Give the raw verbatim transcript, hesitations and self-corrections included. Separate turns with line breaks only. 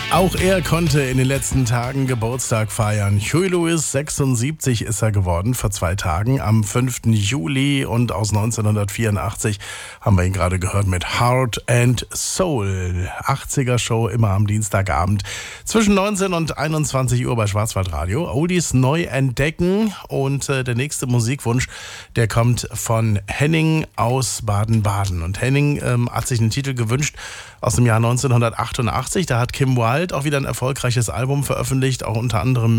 Auch er konnte in den letzten Tagen Geburtstag feiern. Huey Lewis, sechsundsiebzig ist er geworden, vor zwei Tagen, am fünften Juli. Und aus neunzehnhundertvierundachtzig haben wir ihn gerade gehört mit Heart and Soul. achtziger-Show, immer am Dienstagabend zwischen neunzehn und einundzwanzig Uhr bei Schwarzwaldradio. Oldies neu entdecken. Und äh, der nächste Musikwunsch, der kommt von Henning aus Baden-Baden. Und Henning ähm, hat sich einen Titel gewünscht aus dem Jahr neunzehnhundertachtundachtzig. Da hat Kim Wilde auch wieder ein erfolgreiches Album veröffentlicht, auch unter anderem